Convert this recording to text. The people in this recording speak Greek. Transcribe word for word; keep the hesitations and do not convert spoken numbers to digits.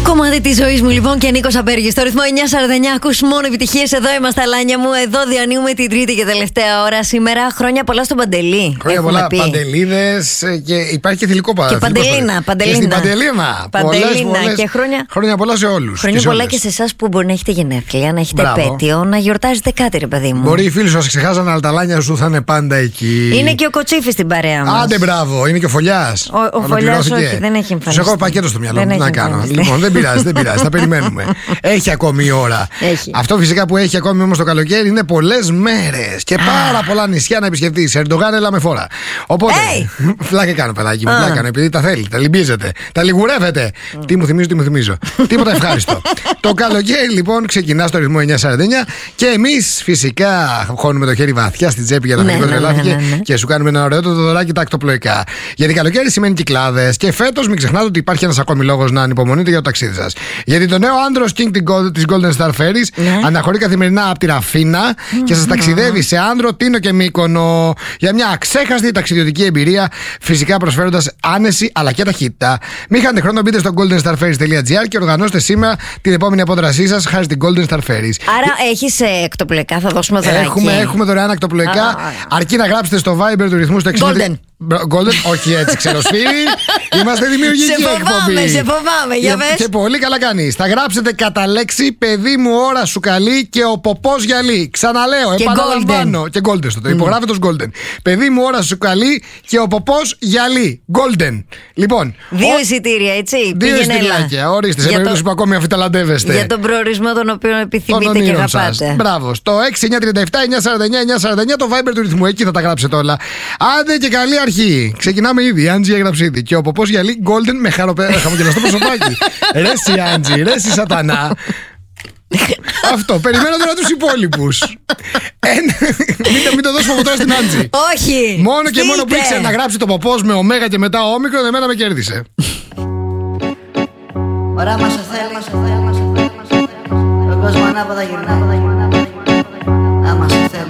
Κομμάτι τη ζωή μου λοιπόν και Νίκος Απέργης. Στο ρυθμό εννιά σαράντα εννιά ακούς μόνο επιτυχίες. Εδώ είμαστε, Αλάνια μου. Εδώ διανύουμε την τρίτη και τελευταία ώρα σήμερα. Χρόνια πολλά στον Παντελή. Χρόνια πολλά. Παντελίδες και υπάρχει και θηλυκό πάντα. Και Παντελίνα. Παντελίνα. Και στην Παντελίνα. Παντελίνα. Πολλές, πολλές, και χρόνια... χρόνια πολλά σε όλους. Χρόνια και πολλά όλες. και σε εσάς που μπορεί να έχετε γενέθλια, να έχετε Μπράβο. επέτειο, να γιορτάζετε κάτι, ρε παιδί μου. Μπορεί οι φίλοι σου να σε ξεχάσανε, αλλά τα Αλάνια σου θα είναι πάντα εκεί. Είναι και ο Κοτσίφης στην παρέα μας. Άντε, μπράβο. Είναι και ο Φωλιάς. Ο, ο Φωλιάς όχι, δεν έχει εμφανιστεί. Σου έχω πακέτο στο μυαλό Δεν μου. Τι να έχει κάνω. εμφανιστεί. Λοιπόν, δεν πειράζει, δεν πειράζει. Θα περιμένουμε. Έχει ακόμη η ώρα. Έχει. Αυτό φυσικά που έχει ακόμη όμως το καλοκαίρι είναι πολλές μέρες και πάρα πολλά νησιά να επισκεφτείς. Ερντογάν, έλα με φορά. Οπότε. Hey. Φλάκα κάνω, παιδάκι μου. Ah. Φλάκα κάνω, επειδή τα θέλει, τα λυμπίζετε, τα λιγουρεύετε. Mm. Τι μου θυμίζω, τι μου θυμίζω. Τίποτα ευχάριστο. Το καλοκαίρι λοιπόν ξεκινά στο ρυθμό εννιά σαράντα εννιά και εμείς φυσικά χώνουμε το χέρι βαθιά στην τσέπη για να φύγει το τρελάθηκε ναι, ναι, ναι. και σου κάνουμε ένα ωραίο το δωράκι τα ακτοπλοϊκά. Γιατί καλοκαίρι σημαίνει κυκλάδες και φέτος μην ξεχνάτε ότι υπάρχει ένας ακόμη λόγος να ανυπομονείτε για το ταξίδι σας. Γιατί το νέο Andros King της Golden Star Ferries ναι. αναχωρεί καθημερινά από τη Ραφίνα mm, και σας ταξιδεύει σε Άνδρο, Τίνο και Μύκονο για μια αξέχαστη ταξιδιωτική εμπειρία, φυσικά προσφέροντας άνεση αλλά και ταχύτητα. Μην χάνετε χρόνο, μπείτε στο golden star ferries dot gr και οργανώστε σήμερα την επόμενη απόδρασή σας χάρη στην Golden Star Ferries. Άρα έχεις ε, εκτοπλοϊκά, θα δώσουμε δωράκι. Έχουμε, έχουμε δωρεάν εκτοπλοϊκά. Ah, ah, ah. Αρκεί να γράψετε στο Viber του ρυθμού στο εξήντα. Golden. Golden, όχι έτσι ξεροσφύρι. Είμαστε δημιουργικοί εκπομπή. Σε φοβάμαι, για πες. Και πολύ καλά κάνεις. Θα γράψετε κατά λέξη παιδί μου ώρα σου καλή και ο ποπός γυαλί. Ξαναλέω, και επαναλαμβάνω. golden. Και golden στο το. Mm. Υπογράφεται ως golden. Παιδί μου ώρα σου καλή και ο ποπός γυαλί. Golden. Λοιπόν. Δύο ο... εισιτήρια, έτσι. Δύο εισιτήρια. Ορίστε, σε περίπτωση που ακόμη αφιταλαντεύεστε. Για τον προορισμό τον οποίο επιθυμείτε και αγαπάτε. Μπράβο. Στο έξι εννιά τριάντα επτά εννιά σαράντα εννιά εννιά σαράντα εννιά το Viber του ρυθμού. Εκεί θα τα γράψετε όλα. Άντε και καλή αρχή. Ξεκινάμε ήδη. Η Άντζη έγραψε ήδη. Και ο ποπός γυαλί Golden με χαμογελαστό προσωπάκι. Ρε σι Άντζη, ρε σι σατανά. Αυτό. Περιμένω τώρα τους υπόλοιπους. Μην, μην το δώσουμε από τώρα στην Άντζη. Όχι. Μόνο και μόνο που ήξερε να γράψει το ποπός με ωμέγα και μετά όμικρον, εμένα με κέρδισε. Ωραία μας θέλει, ο κόσμος ανάποδα γυρνά.